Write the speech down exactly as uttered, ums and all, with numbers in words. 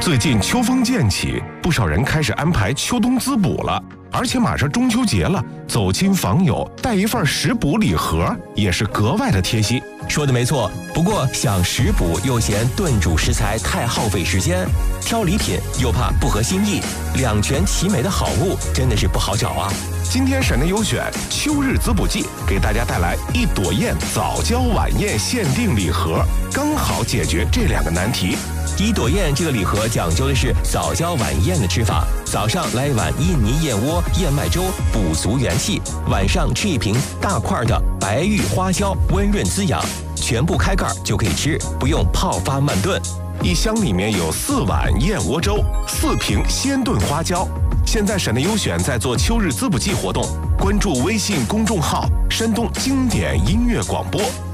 最近秋风渐起，不少人开始安排秋冬滋补了。而且马上中秋节了，走亲访友带一份食补礼盒也是格外的贴心。 说的没错，不过想食补又嫌炖煮食材太耗费时间，挑礼品又怕不合心意，两全其美的好物真的是不好找啊。 今天沈内优选秋日滋补季，给大家带来一朵雁早教晚宴限定礼盒，刚好解决这两个难题。 一朵雁这个礼盒讲究的是早教晚宴的吃法，早上来一碗印尼燕窝燕麦粥，补足元气；晚上吃一瓶大块的白玉花椒，温润滋养。全部开盖就可以吃，不用泡发慢炖。 一箱里面有四碗燕窝粥，四瓶鲜炖花椒。现在沈内优选在做秋日滋补季活动，关注微信公众号“山东经典音乐广播”。